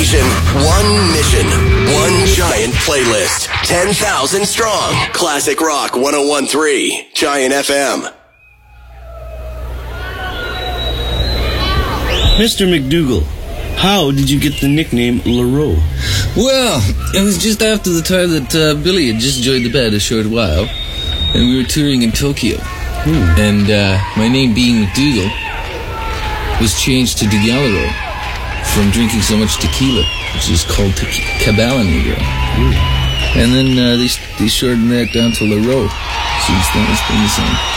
station, one mission, one giant playlist. 10,000 strong. Classic Rock 101.3, Giant FM. Mr. McDougall, how did you get the nickname LaRoe? Well, it was just after the time that Billy had just joined the band a short while, and we were touring in Tokyo. And my name being McDougall was changed to DeGallero from drinking so much tequila, which is called Cabala Negro. And then they shortened that down to LaRoe. Since then it's been the same.